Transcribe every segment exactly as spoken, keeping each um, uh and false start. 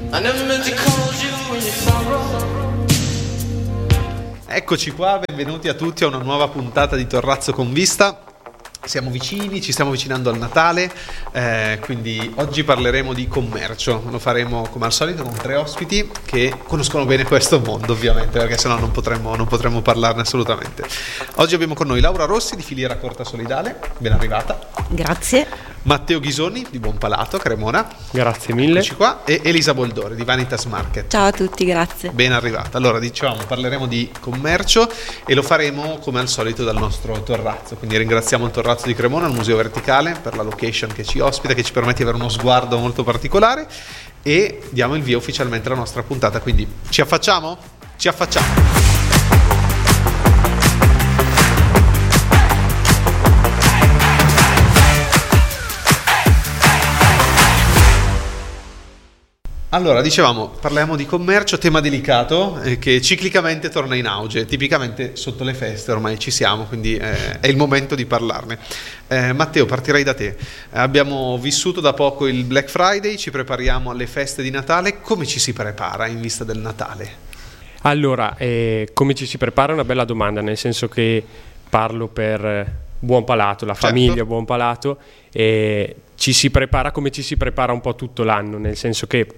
I never meant to call you in your sorrow. Eccoci qua, benvenuti a tutti a una nuova puntata di Torrazzo con Vista. Siamo vicini, ci stiamo avvicinando al Natale, eh, quindi oggi parleremo di commercio. Lo faremo come al solito con tre ospiti che conoscono bene questo mondo, ovviamente, perché sennò non potremmo, non potremmo parlarne assolutamente. Oggi abbiamo con noi Laura Rossi di Filiera Corta Solidale, ben arrivata. Grazie. Matteo Ghisoni di Buonpalato, Cremona. Grazie mille. Eccoci qua. E Elisa Boldore di Vanitas Market. Ciao a tutti, grazie. Ben arrivata. Allora, dicevamo, parleremo di commercio e lo faremo come al solito dal nostro Torrazzo. Quindi ringraziamo il Torrazzo di Cremona, il Museo Verticale, per la location che ci ospita, che ci permette di avere uno sguardo molto particolare, e diamo il via ufficialmente alla nostra puntata. Quindi ci affacciamo? Ci affacciamo. Allora, dicevamo, parliamo di commercio, tema delicato eh, che ciclicamente torna in auge, tipicamente sotto le feste, ormai ci siamo, quindi eh, è il momento di parlarne. Eh, Matteo, partirei da te. Eh, abbiamo vissuto da poco il Black Friday, ci prepariamo alle feste di Natale. Come ci si prepara in vista del Natale? Allora, eh, come ci si prepara è una bella domanda, nel senso che parlo per Buonpalato, la Certo. famiglia Buonpalato, e ci si prepara come ci si prepara un po' tutto l'anno, nel senso che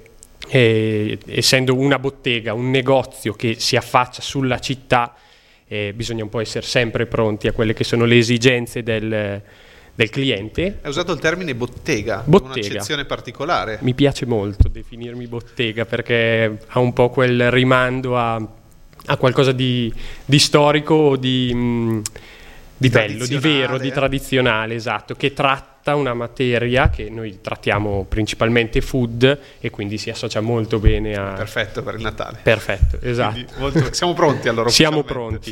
Eh, essendo una bottega, un negozio che si affaccia sulla città, eh, bisogna un po' essere sempre pronti a quelle che sono le esigenze del, del cliente. Hai usato il termine bottega, Bottega. un'accezione particolare. Mi piace molto definirmi bottega perché ha un po' quel rimando a, a qualcosa di, di storico o di, mh, di bello, di vero, di tradizionale, esatto, che tratta una materia che noi trattiamo principalmente food e quindi si associa molto bene a... Perfetto per il Natale. Perfetto, esatto. Quindi, molto... Siamo pronti allora? Siamo ufficialmente. pronti.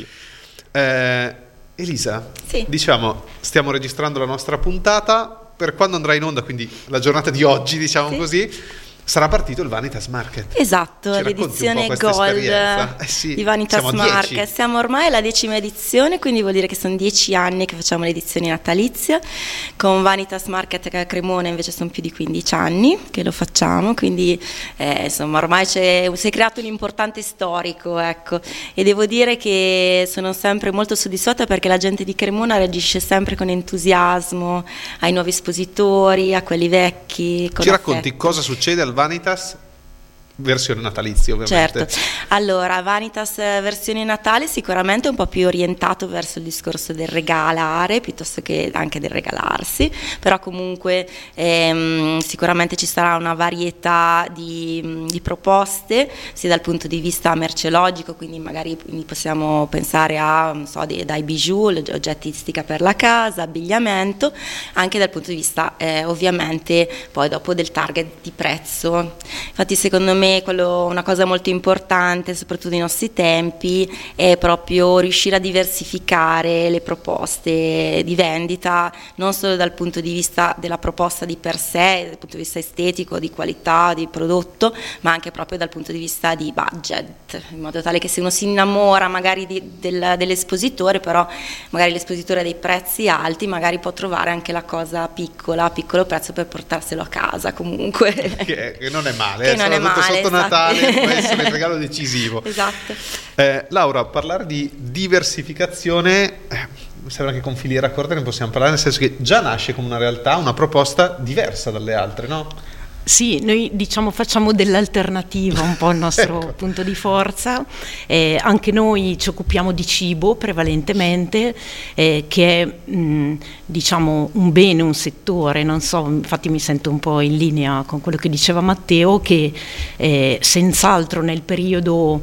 Eh, Elisa, Sì. diciamo, stiamo registrando la nostra puntata. Per quando andrà in onda, quindi la giornata di oggi, diciamo Sì. così, sarà partito il Vanitas Market. Esatto, Ci racconti un l'edizione po' questa Gold esperienza? Eh sì, di Vanitas siamo a dieci. Market. Siamo ormai alla decima edizione, quindi vuol dire che sono dieci anni che facciamo l'edizione natalizia. Con Vanitas Market a Cremona invece sono più di quindici anni che lo facciamo, quindi eh, insomma ormai c'è, si è creato un importante storico, ecco. E devo dire che sono sempre molto soddisfatta perché la gente di Cremona reagisce sempre con entusiasmo ai nuovi espositori, a quelli vecchi. Con Ci racconti affetto. cosa succede al Vanitas versione natalizia, ovviamente. Certo, allora Vanitas eh, versione Natale sicuramente è un po' più orientato verso il discorso del regalare piuttosto che anche del regalarsi, però comunque ehm, sicuramente ci sarà una varietà di, di proposte sia dal punto di vista merceologico, quindi magari quindi possiamo pensare a non so, dei, dai bijou, oggettistica per la casa, abbigliamento, anche dal punto di vista eh, ovviamente poi dopo del target di prezzo. Infatti secondo me quello, una cosa molto importante, soprattutto nei nostri tempi, è proprio riuscire a diversificare le proposte di vendita, non solo dal punto di vista della proposta di per sé, dal punto di vista estetico, di qualità, di prodotto, ma anche proprio dal punto di vista di budget, in modo tale che se uno si innamora magari di, del, dell'espositore, però magari l'espositore ha dei prezzi alti, magari può trovare anche la cosa piccola, a piccolo prezzo per portarselo a casa comunque. Che, che non è male, Che eh, non è soprattutto male, sotto esatto. Natale può essere il regalo decisivo. Esatto. Eh, Laura, parlare di diversificazione, eh, mi sembra che con Filiera Corta ne possiamo parlare, nel senso che già nasce come una realtà, una proposta diversa dalle altre, no? Sì, noi diciamo facciamo dell'alternativa un po' il nostro Ecco. punto di forza, eh, anche noi ci occupiamo di cibo prevalentemente, eh, che è mh, diciamo un bene, un settore, non so, infatti mi sento un po' in linea con quello che diceva Matteo, che eh, senz'altro nel periodo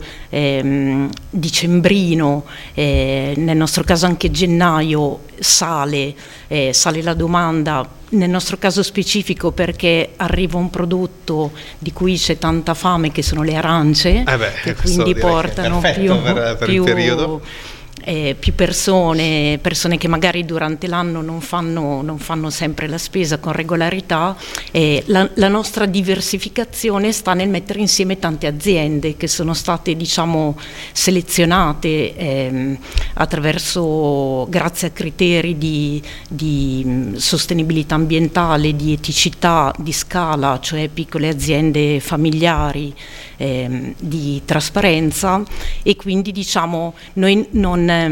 eh, dicembrino, eh, nel nostro caso anche gennaio, sale, eh, sale la domanda. Nel nostro caso specifico perché arriva un prodotto di cui c'è tanta fame, che sono le arance, Eh beh, che questo quindi direi che è portano perfetto più, per- per il più periodo. eh, più persone, persone che magari durante l'anno non fanno, non fanno sempre la spesa con regolarità. Eh, la, la nostra diversificazione sta nel mettere insieme tante aziende che sono state, diciamo, selezionate ehm, attraverso, grazie a criteri di, di sostenibilità ambientale, di eticità, di scala, cioè piccole aziende familiari, ehm, di trasparenza, e quindi, diciamo, noi non